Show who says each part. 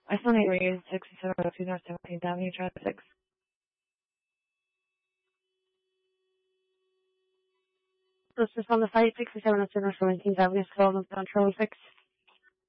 Speaker 1: iPhone 8 rated 6702 North 17th Avenue, Drive 6. This is on the site 6702 North 17th Avenue, Scotland, Control 6.